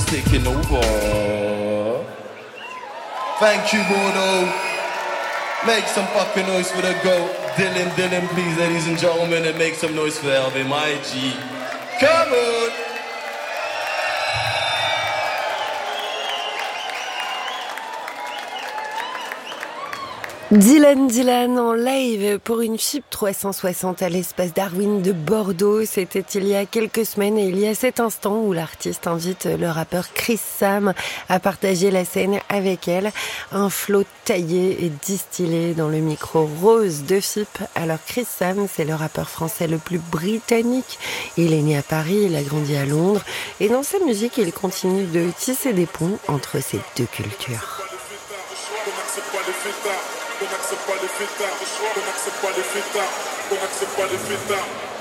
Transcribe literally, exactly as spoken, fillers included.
taking over. Thank you, Bono. Make some fucking noise for the GOAT. Dylan, Dylan, please, ladies and gentlemen, and make some noise for L V, my G. Come on! Dylan Dylan en live pour une F I P trois cent soixante à l'espace Darwin de Bordeaux. C'était il y a quelques semaines et il y a cet instant où l'artiste invite le rappeur Chris Sam à partager la scène avec elle. Un flow taillé et distillé dans le micro rose de F I P. Alors Chris Sam, c'est le rappeur français le plus britannique. Il est né à Paris, il a grandi à Londres et dans sa musique, il continue de tisser des ponts entre ces deux cultures. On n'accepte pas les fêtards, on n'accepte pas les fêtards, on n'accepte pas les fêtards.